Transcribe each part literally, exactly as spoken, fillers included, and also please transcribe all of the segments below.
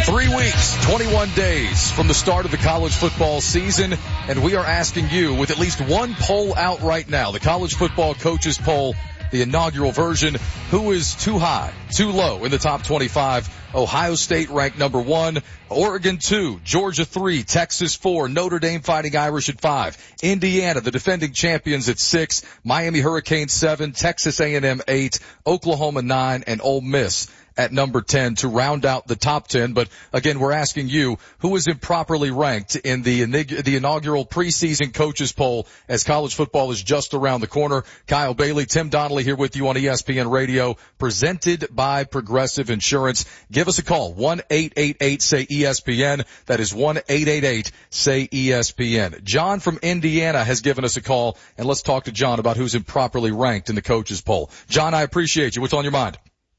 Three weeks, twenty-one days from the start of the college football season, and we are asking you, with at least one poll out right now, the College Football Coaches Poll, the inaugural version, who is too high, too low in the top twenty-five? Ohio State ranked number one, Oregon two, Georgia three, Texas four, Notre Dame Fighting Irish at five, Indiana, the defending champions, at six, Miami Hurricanes seven, Texas A and M eight, Oklahoma nine, and Ole Miss at number ten to round out the top ten. But again, we're asking you, who is improperly ranked in the, the inaugural preseason coaches poll as college football is just around the corner? Kyle Bailey, Tim Donnelly here with you on E S P N Radio, presented by Progressive Insurance. Give us a call, one eight eight eight say E S P N. That is one eight eight eight say E S P N. John from Indiana has given us a call, and let's talk to John about who's improperly ranked in the coaches poll. John, I appreciate you. What's on your mind?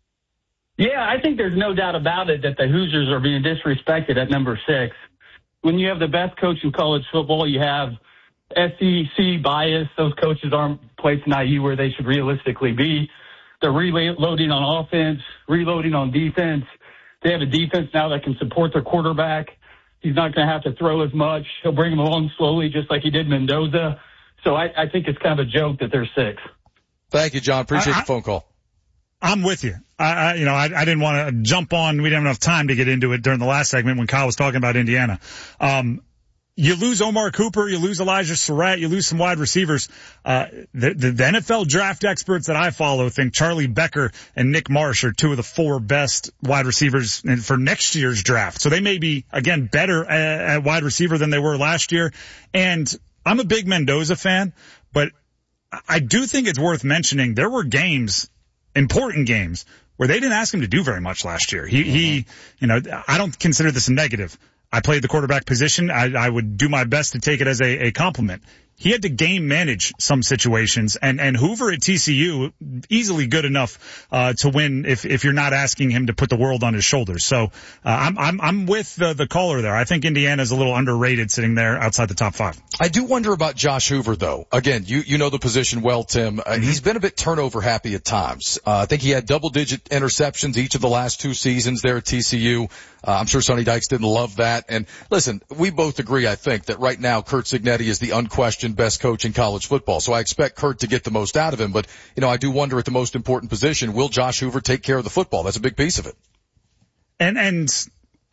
Yeah, I think there's no doubt about it that the Hoosiers are being disrespected at number six. When you have the best coach in college football, you have S E C bias. Those coaches aren't placing I U where they should realistically be. They're reloading on offense, reloading on defense. They have a defense now that can support their quarterback. He's not going to have to throw as much. He'll bring him along slowly just like he did Mendoza. So I, I think it's kind of a joke that they're six. Thank you, John. Appreciate I, the phone call. I'm with you. I, I you know, I, I didn't want to jump on. We didn't have enough time to get into it during the last segment when Kyle was talking about Indiana. Um, you lose Omar Cooper, you lose Elijah Surratt, you lose some wide receivers. Uh, the, the, the N F L draft experts that I follow think Charlie Becker and Nick Marsh are two of the four best wide receivers for next year's draft. So they may be, again, better at, at wide receiver than they were last year. And I'm a big Mendoza fan, but I do think it's worth mentioning there were games, important games, where they didn't ask him to do very much last year. He, mm-hmm. he, you know, I don't consider this a negative. I played the quarterback position. I, I would do my best to take it as a, a compliment. He had to game manage some situations, and, and Hoover at T C U, easily good enough, uh, to win if, if you're not asking him to put the world on his shoulders. So, uh, I'm, I'm, I'm with the, the caller there. I think Indiana's a little underrated sitting there outside the top five. I do wonder about Josh Hoover though. Again, you, you know the position well, Tim. Uh, mm-hmm. He's been a bit turnover happy at times. Uh, I think he had double digit interceptions each of the last two seasons there at T C U. Uh, I'm sure Sonny Dykes didn't love that. And listen, we both agree, I think, that right now Curt Cignetti is the unquestioned best coach in college football. So I expect Curt to get the most out of him. But, you know, I do wonder at the most important position, will Josh Hoover take care of the football? That's a big piece of it. And, and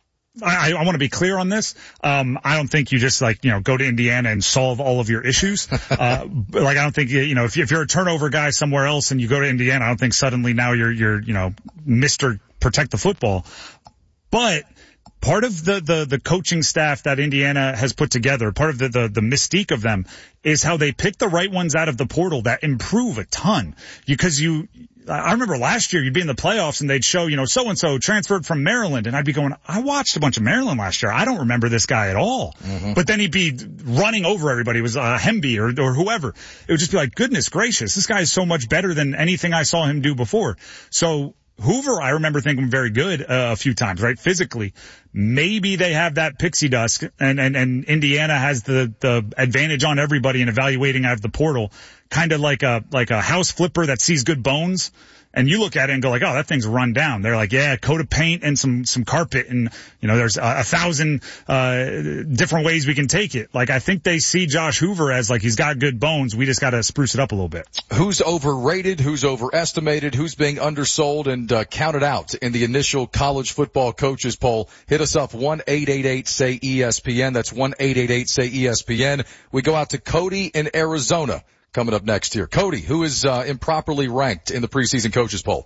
I, I want to be clear on this. Um, I don't think you just like, you know, go to Indiana and solve all of your issues. Uh, like, I don't think, you know, if, you, if you're a turnover guy somewhere else and you go to Indiana, I don't think suddenly now you're, you're, you know, Mister Protect the Football. But part of the, the, the coaching staff that Indiana has put together, part of the, the, the mystique of them is how they pick the right ones out of the portal that improve a ton. Because you, I remember last year you'd be in the playoffs and they'd show, you know, so-and-so transferred from Maryland. And I'd be going, I watched a bunch of Maryland last year. I don't remember this guy at all. Mm-hmm. But then he'd be running over everybody. It was uh, Hemby or, or whoever. It would just be like, goodness gracious, this guy is so much better than anything I saw him do before. So Hoover, I remember thinking very good uh, a few times, right? Physically, maybe they have that pixie dust, and and and Indiana has the the advantage on everybody in evaluating out of the portal, kind of like a like a house flipper that sees good bones. And you look at it and go like, oh, that thing's run down. They're like, yeah, coat of paint and some, some carpet. And, you know, there's a, a thousand, uh, different ways we can take it. Like, I think they see Josh Hoover as like, he's got good bones. We just got to spruce it up a little bit. Who's overrated? Who's overestimated? Who's being undersold and, uh, counted out in the initial college football coaches poll? Hit us up, one eight eight eight say E S P N. That's one eight eight eight say E S P N. We go out to Cody in Arizona. Coming up next here. Cody, who is uh, improperly ranked in the preseason coaches poll?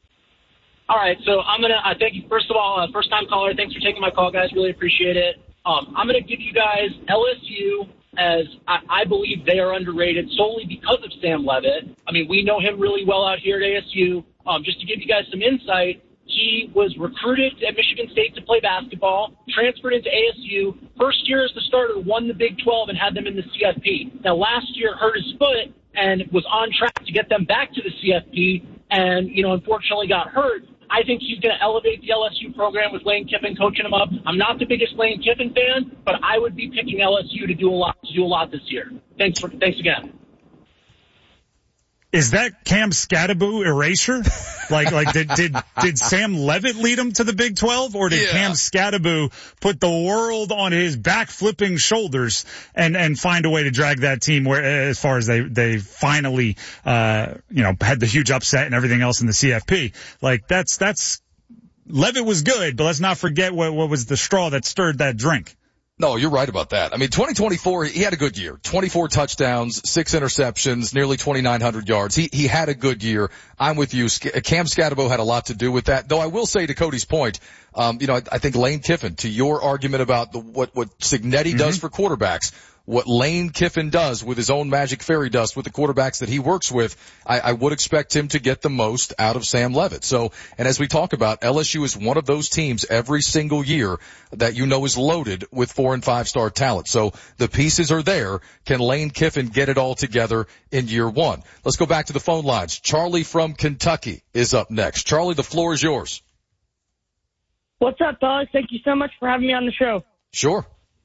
All right, so I'm going to uh, thank you. First of all, uh, first-time caller, thanks for taking my call, guys. Really appreciate it. Um, I'm going to give you guys L S U as I, I believe they are underrated solely because of Sam Leavitt. I mean, we know him really well out here at A S U. Um, just to give you guys some insight, he was recruited at Michigan State to play basketball, transferred into A S U. First year as the starter, won the Big twelve and had them in the C F P. Now, last year hurt his foot and was on track to get them back to the C F P and, you know, unfortunately got hurt. I think he's going to elevate the L S U program with Lane Kiffin coaching him up. I'm not the biggest Lane Kiffin fan, but I would be picking L S U to do a lot, to do a lot this year. Thanks for, thanks again. Is that Cam Scatterbo erasure? Like, like did, did, did Sam Levitt lead him to the Big twelve, or did yeah. Cam Scatterbo put the world on his back flipping shoulders and, and find a way to drag that team where, as far as they, they finally, uh, you know, had the huge upset and everything else in the C F P? Like, that's, that's, Levitt was good, but let's not forget what, what was the straw that stirred that drink. No, you're right about that. I mean, twenty twenty-four, he had a good year. twenty-four touchdowns, six interceptions, nearly twenty-nine hundred yards. He, he had a good year. I'm with you. Cam Scatterbo had a lot to do with that. Though I will say, to Cody's point, um, you know, I, I think Lane Kiffin, to your argument about the, what, what Cignetti mm-hmm. does for quarterbacks, what Lane Kiffin does with his own magic fairy dust with the quarterbacks that he works with, I, I would expect him to get the most out of Sam Levitt. So, and as we talk about, L S U is one of those teams every single year that you know is loaded with four and five star talent. So the pieces are there. Can Lane Kiffin get it all together in year one? Let's go back to the phone lines. Charlie from Kentucky is up next. Charlie, the floor is yours. What's up, fellas? Thank you so much for having me on the show. Sure.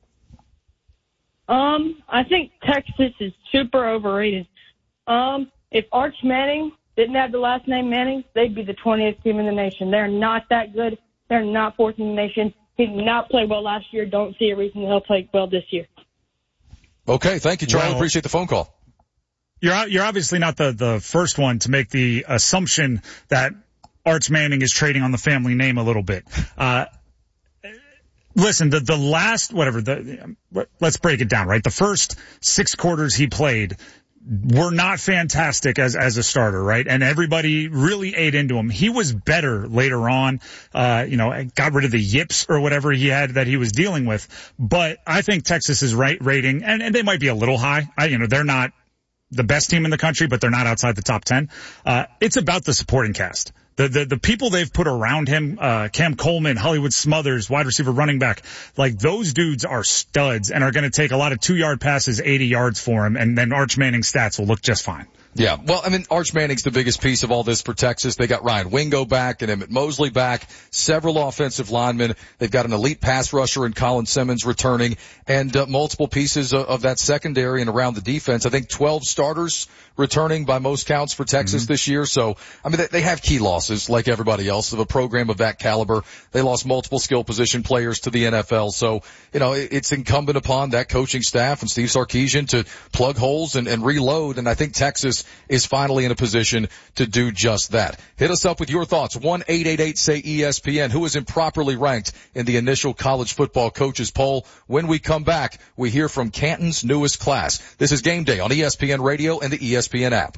Um, I think Texas is super overrated. Um, if Arch Manning didn't have the last name Manning, they'd be the twentieth team in the nation. They're not that good. They're not fourth in the nation. He did not play well last year. Don't see a reason he'll play well this year. Okay, thank you, Charlie. Well, appreciate the phone call. You're you're obviously not the the first one to make the assumption that Arch Manning is trading on the family name a little bit. Uh, Listen, the, the last, whatever, the, let's break it down, right? The first six quarters he played were not fantastic as, as a starter, right? And everybody really ate into him. He was better later on, uh, you know, got rid of the yips or whatever he had that he was dealing with. But I think Texas's right rating, and, and they might be a little high. I, you know, they're not the best team in the country, but they're not outside the top ten. Uh, it's about the supporting cast. The, the, the people they've put around him, uh, Cam Coleman, Hollywood Smothers, wide receiver, running back, like those dudes are studs and are going to take a lot of two yard passes, eighty yards for him, and then Arch Manning's stats will look just fine. Yeah, well, I mean, Arch Manning's the biggest piece of all this for Texas. They got Ryan Wingo back and Emmett Mosley back, several offensive linemen. They've got an elite pass rusher in Colin Simmons returning, and uh, multiple pieces of, of that secondary and around the defense. I think twelve starters returning by most counts for Texas mm-hmm. this year. So, I mean, they, they have key losses like everybody else of a program of that caliber. They lost multiple skill position players to the N F L. So, you know, it, it's incumbent upon that coaching staff and Steve Sarkisian to plug holes and, and reload. And I think Texas is finally in a position to do just that. Hit us up with your thoughts. one eight eight eight say E S P N. Who is improperly ranked in the initial college football coaches poll? When we come back, we hear from Canton's newest class. This is Game Day on E S P N Radio and the E S P N app.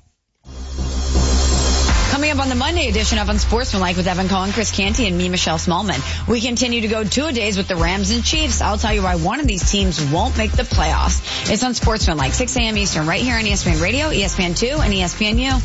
Coming up on the Monday edition of Unsportsmanlike with Evan Cohen, Chris Canty, and me, Michelle Smallman. We continue to go two-a-days with the Rams and Chiefs. I'll tell you why one of these teams won't make the playoffs. It's Unsportsmanlike, six a.m. Eastern, right here on E S P N Radio, E S P N two, and E S P N U.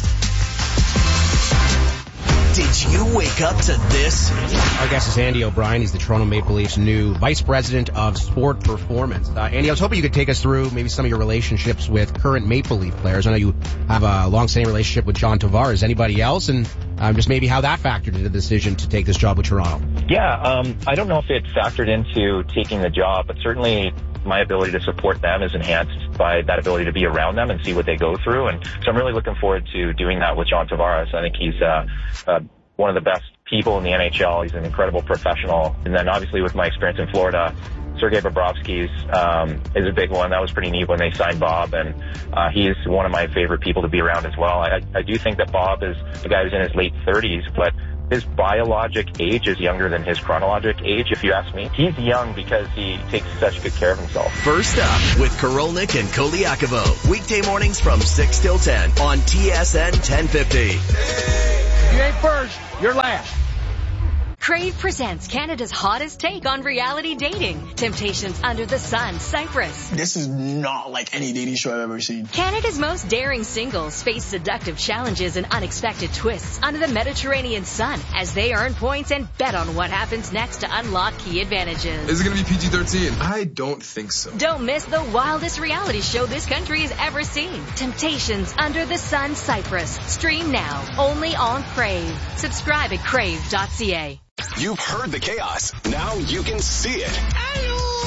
Did you wake up to this? Our guest is Andy O'Brien. He's the Toronto Maple Leafs' new Vice President of Sport Performance. Uh, Andy, I was hoping you could take us through maybe some of your relationships with current Maple Leaf players. I know you have a long-standing relationship with John Tavares. Anybody else? And um, just maybe how that factored into the decision to take this job with Toronto. Yeah, um, I don't know if it factored into taking the job, but certainly my ability to support them is enhanced by that ability to be around them and see what they go through. And so I'm really looking forward to doing that with John Tavares. I think he's uh, uh, one of the best people in the N H L. He's an incredible professional. And then obviously with my experience in Florida, Sergei Bobrovsky's um, is a big one. That was pretty neat when they signed Bob, and uh, he's one of my favorite people to be around as well. I, I do think that Bob is a guy who's in his late thirties, but his biologic age is younger than his chronologic age, if you ask me. He's young because he takes such good care of himself. First up with Korolnik and Koliakovo. Weekday mornings from six till ten on T S N ten fifty. You ain't first, you're last. Crave presents Canada's hottest take on reality dating. Temptations Under the Sun, Cyprus. This is not like any dating show I've ever seen. Canada's most daring singles face seductive challenges and unexpected twists under the Mediterranean sun as they earn points and bet on what happens next to unlock key advantages. Is it going to be P G thirteen? I don't think so. Don't miss the wildest reality show this country has ever seen. Temptations Under the Sun, Cyprus. Stream now, only on Crave. Subscribe at crave dot c a. You've heard the chaos. Now you can see it. Hello.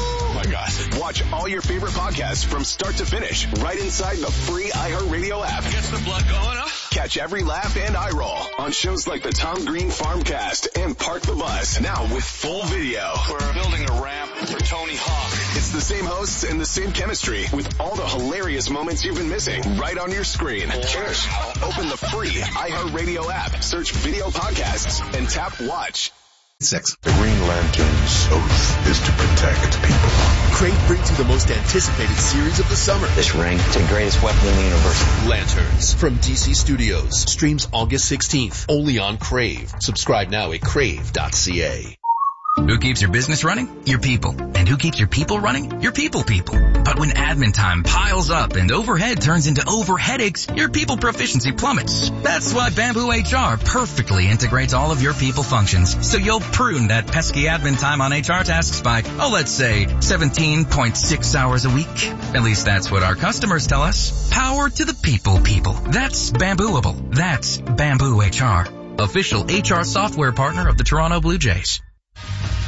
Among Us. Watch all your favorite podcasts from start to finish right inside the free iHeartRadio app. Gets the blood going, huh? Catch every laugh and eye roll on shows like the Tom Green Farmcast and Park the Bus. Now with full video. We're building a ramp for Tony Hawk. It's the same hosts and the same chemistry with all the hilarious moments you've been missing right on your screen. Cheers. Open the free iHeartRadio app, search video podcasts, and tap watch. Six. The Green Lantern's oath is to protect people. Crave brings you the most anticipated series of the summer. This ring is the greatest weapon in the universe. Lanterns from D C Studios. Streams August sixteenth. Only on Crave. Subscribe now at crave dot c a. Who keeps your business running? Your people. And who keeps your people running? Your people people. But when admin time piles up and overhead turns into over headaches, your people proficiency plummets. That's why Bamboo H R perfectly integrates all of your people functions. So you'll prune that pesky admin time on H R tasks by, oh, let's say seventeen point six hours a week. At least that's what our customers tell us. Power to the people people. That's Bambooable. That's Bamboo H R. Official H R software partner of the Toronto Blue Jays.